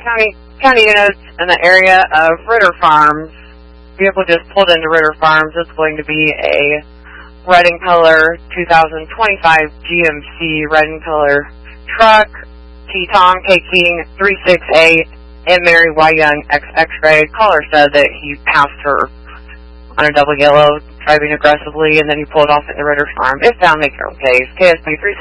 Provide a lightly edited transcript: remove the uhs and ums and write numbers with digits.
county units in the area of Ritter Farms. Vehicle just pulled into Ritter Farms. It's going to be a red and color 2025 GMC red and color truck. Teton King 368 and Mary Y. Young X-ray. Caller said that he passed her on a double yellow, driving aggressively, and then he pulled off at the Ritter Farm. If found, make your own case. KSP 3